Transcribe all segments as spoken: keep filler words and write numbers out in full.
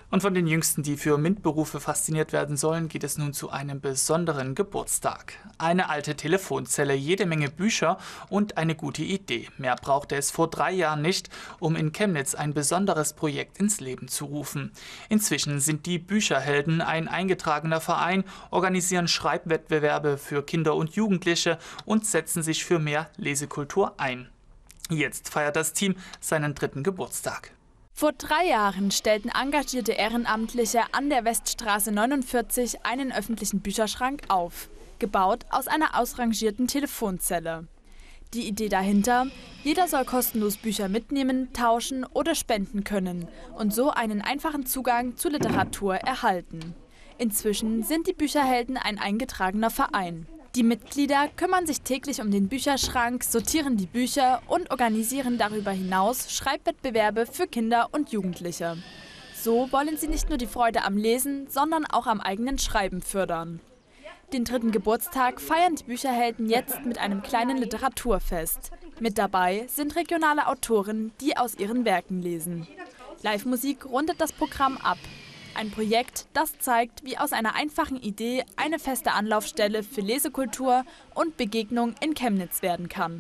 Und von den Jüngsten, die für MINT-Berufe fasziniert werden sollen, geht es nun zu einem besonderen Geburtstag. Eine alte Telefonzelle, jede Menge Bücher und eine gute Idee. Mehr brauchte es vor drei Jahren nicht, um in Chemnitz ein besonderes Projekt ins Leben zu rufen. Inzwischen sind die Bücherhelden ein eingetragener Verein, organisieren Schreibwettbewerbe für Kinder und Jugendliche und setzen sich für mehr Lesekultur ein. Jetzt feiert das Team seinen dritten Geburtstag. Vor drei Jahren stellten engagierte Ehrenamtliche an der Weststraße neunundvierzig einen öffentlichen Bücherschrank auf, gebaut aus einer ausrangierten Telefonzelle. Die Idee dahinter: Jeder soll kostenlos Bücher mitnehmen, tauschen oder spenden können und so einen einfachen Zugang zu Literatur erhalten. Inzwischen sind die Bücherhelden ein eingetragener Verein. Die Mitglieder kümmern sich täglich um den Bücherschrank, sortieren die Bücher und organisieren darüber hinaus Schreibwettbewerbe für Kinder und Jugendliche. So wollen sie nicht nur die Freude am Lesen, sondern auch am eigenen Schreiben fördern. Den dritten Geburtstag feiern die Bücherhelden jetzt mit einem kleinen Literaturfest. Mit dabei sind regionale Autoren, die aus ihren Werken lesen. Live-Musik rundet das Programm ab. Ein Projekt, das zeigt, wie aus einer einfachen Idee eine feste Anlaufstelle für Lesekultur und Begegnung in Chemnitz werden kann.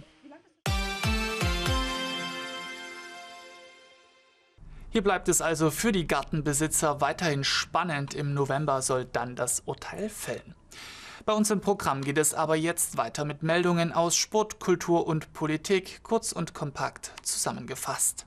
Hier bleibt es also für die Gartenbesitzer weiterhin spannend. Im November soll dann das Urteil fällen. Bei uns im Programm geht es aber jetzt weiter mit Meldungen aus Sport, Kultur und Politik, kurz und kompakt zusammengefasst.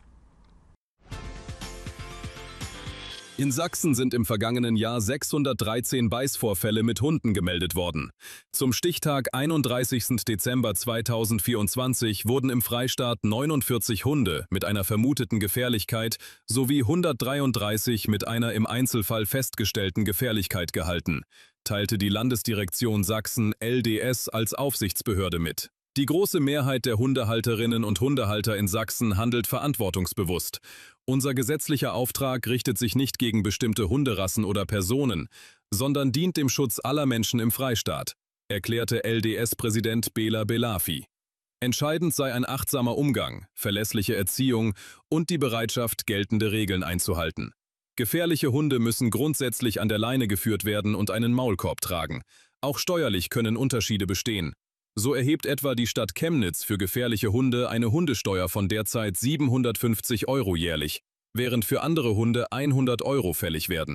In Sachsen sind im vergangenen Jahr sechshundertdreizehn Beißvorfälle mit Hunden gemeldet worden. Zum Stichtag einunddreißigsten Dezember zweitausendvierundzwanzig wurden im Freistaat neunundvierzig Hunde mit einer vermuteten Gefährlichkeit sowie hundertdreiunddreißig mit einer im Einzelfall festgestellten Gefährlichkeit gehalten, teilte die Landesdirektion Sachsen L D S als Aufsichtsbehörde mit. Die große Mehrheit der Hundehalterinnen und Hundehalter in Sachsen handelt verantwortungsbewusst. Unser gesetzlicher Auftrag richtet sich nicht gegen bestimmte Hunderassen oder Personen, sondern dient dem Schutz aller Menschen im Freistaat, erklärte L D S-Präsident Bela Belafi. Entscheidend sei ein achtsamer Umgang, verlässliche Erziehung und die Bereitschaft, geltende Regeln einzuhalten. Gefährliche Hunde müssen grundsätzlich an der Leine geführt werden und einen Maulkorb tragen. Auch steuerlich können Unterschiede bestehen. So erhebt etwa die Stadt Chemnitz für gefährliche Hunde eine Hundesteuer von derzeit siebenhundertfünfzig Euro jährlich, während für andere Hunde hundert Euro fällig werden.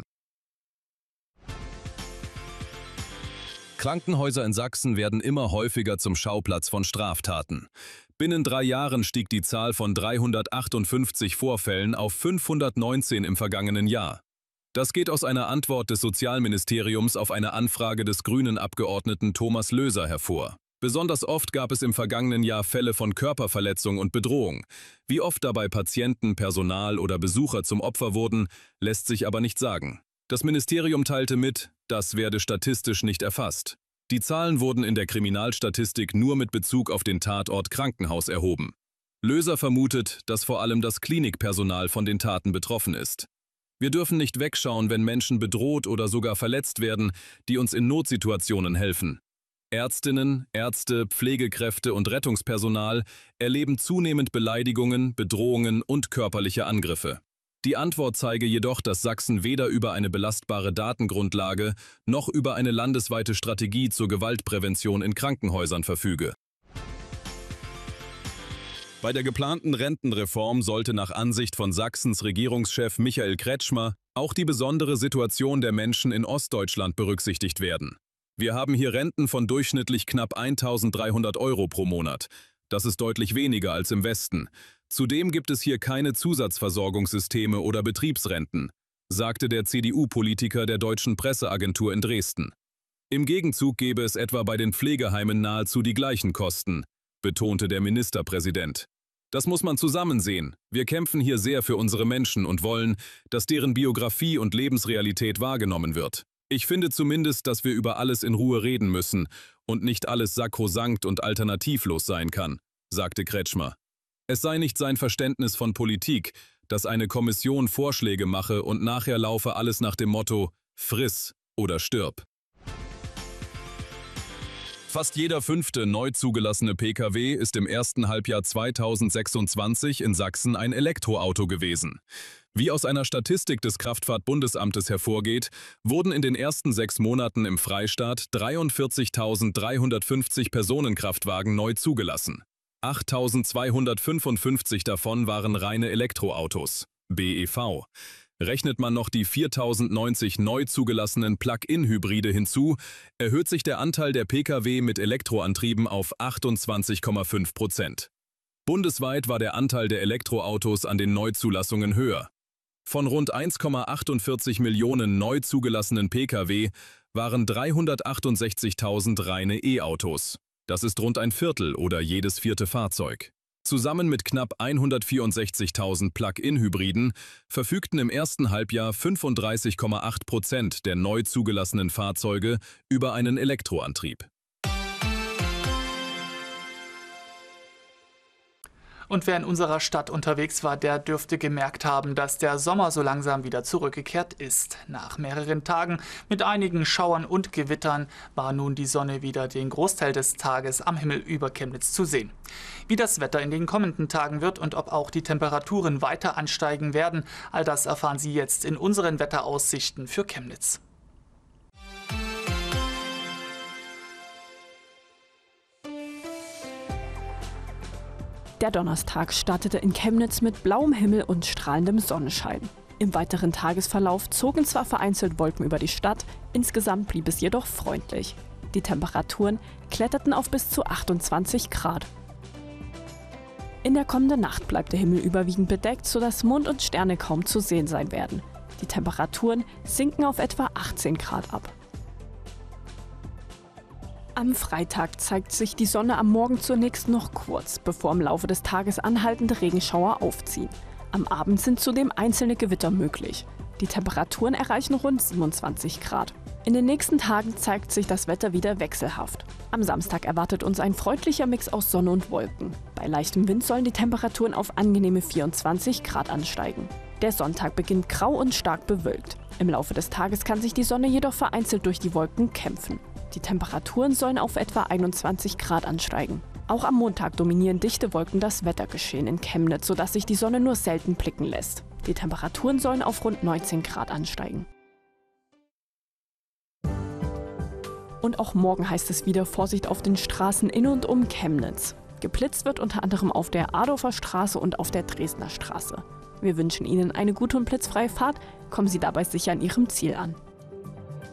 Krankenhäuser in Sachsen werden immer häufiger zum Schauplatz von Straftaten. Binnen drei Jahren stieg die Zahl von dreihundertachtundfünfzig Vorfällen auf fünfhundertneunzehn im vergangenen Jahr. Das geht aus einer Antwort des Sozialministeriums auf eine Anfrage des Grünen-Abgeordneten Thomas Löser hervor. Besonders oft gab es im vergangenen Jahr Fälle von Körperverletzung und Bedrohung. Wie oft dabei Patienten, Personal oder Besucher zum Opfer wurden, lässt sich aber nicht sagen. Das Ministerium teilte mit, das werde statistisch nicht erfasst. Die Zahlen wurden in der Kriminalstatistik nur mit Bezug auf den Tatort Krankenhaus erhoben. Löser vermutet, dass vor allem das Klinikpersonal von den Taten betroffen ist. Wir dürfen nicht wegschauen, wenn Menschen bedroht oder sogar verletzt werden, die uns in Notsituationen helfen. Ärztinnen, Ärzte, Pflegekräfte und Rettungspersonal erleben zunehmend Beleidigungen, Bedrohungen und körperliche Angriffe. Die Antwort zeige jedoch, dass Sachsen weder über eine belastbare Datengrundlage noch über eine landesweite Strategie zur Gewaltprävention in Krankenhäusern verfüge. Bei der geplanten Rentenreform sollte nach Ansicht von Sachsens Regierungschef Michael Kretschmer auch die besondere Situation der Menschen in Ostdeutschland berücksichtigt werden. Wir haben hier Renten von durchschnittlich knapp eintausenddreihundert Euro pro Monat. Das ist deutlich weniger als im Westen. Zudem gibt es hier keine Zusatzversorgungssysteme oder Betriebsrenten, sagte der C D U-Politiker der Deutschen Presseagentur in Dresden. Im Gegenzug gäbe es etwa bei den Pflegeheimen nahezu die gleichen Kosten, betonte der Ministerpräsident. Das muss man zusammen sehen. Wir kämpfen hier sehr für unsere Menschen und wollen, dass deren Biografie und Lebensrealität wahrgenommen wird. Ich finde zumindest, dass wir über alles in Ruhe reden müssen und nicht alles sakrosankt und alternativlos sein kann, sagte Kretschmer. Es sei nicht sein Verständnis von Politik, dass eine Kommission Vorschläge mache und nachher laufe alles nach dem Motto „Friss oder stirb“. Fast jeder fünfte neu zugelassene Pkw ist im ersten Halbjahr zweitausendsechsundzwanzig in Sachsen ein Elektroauto gewesen. Wie aus einer Statistik des Kraftfahrtbundesamtes hervorgeht, wurden in den ersten sechs Monaten im Freistaat dreiundvierzigtausenddreihundertfünfzig Personenkraftwagen neu zugelassen. achttausendzweihundertfünfundfünfzig davon waren reine Elektroautos, B E V. Rechnet man noch die viertausendneunzig neu zugelassenen Plug-in-Hybride hinzu, erhöht sich der Anteil der Pkw mit Elektroantrieben auf achtundzwanzig Komma fünf Prozent. Bundesweit war der Anteil der Elektroautos an den Neuzulassungen höher. Von rund eins Komma achtundvierzig Millionen neu zugelassenen Pkw waren dreihundertachtundsechzigtausend reine E-Autos. Das ist rund ein Viertel oder jedes vierte Fahrzeug. Zusammen mit knapp hundertvierundsechzigtausend Plug-in-Hybriden verfügten im ersten Halbjahr fünfunddreißig Komma acht Prozent der neu zugelassenen Fahrzeuge über einen Elektroantrieb. Und wer in unserer Stadt unterwegs war, der dürfte gemerkt haben, dass der Sommer so langsam wieder zurückgekehrt ist. Nach mehreren Tagen mit einigen Schauern und Gewittern war nun die Sonne wieder den Großteil des Tages am Himmel über Chemnitz zu sehen. Wie das Wetter in den kommenden Tagen wird und ob auch die Temperaturen weiter ansteigen werden, all das erfahren Sie jetzt in unseren Wetteraussichten für Chemnitz. Der Donnerstag startete in Chemnitz mit blauem Himmel und strahlendem Sonnenschein. Im weiteren Tagesverlauf zogen zwar vereinzelt Wolken über die Stadt, insgesamt blieb es jedoch freundlich. Die Temperaturen kletterten auf bis zu achtundzwanzig Grad. In der kommenden Nacht bleibt der Himmel überwiegend bedeckt, sodass Mond und Sterne kaum zu sehen sein werden. Die Temperaturen sinken auf etwa achtzehn Grad ab. Am Freitag zeigt sich die Sonne am Morgen zunächst noch kurz, bevor im Laufe des Tages anhaltende Regenschauer aufziehen. Am Abend sind zudem einzelne Gewitter möglich. Die Temperaturen erreichen rund siebenundzwanzig Grad. In den nächsten Tagen zeigt sich das Wetter wieder wechselhaft. Am Samstag erwartet uns ein freundlicher Mix aus Sonne und Wolken. Bei leichtem Wind sollen die Temperaturen auf angenehme vierundzwanzig Grad ansteigen. Der Sonntag beginnt grau und stark bewölkt. Im Laufe des Tages kann sich die Sonne jedoch vereinzelt durch die Wolken kämpfen. Die Temperaturen sollen auf etwa einundzwanzig Grad ansteigen. Auch am Montag dominieren dichte Wolken das Wettergeschehen in Chemnitz, sodass sich die Sonne nur selten blicken lässt. Die Temperaturen sollen auf rund neunzehn Grad ansteigen. Und auch morgen heißt es wieder Vorsicht auf den Straßen in und um Chemnitz. Geblitzt wird unter anderem auf der Adorfer Straße und auf der Dresdner Straße. Wir wünschen Ihnen eine gute und blitzfreie Fahrt. Kommen Sie dabei sicher an Ihrem Ziel an.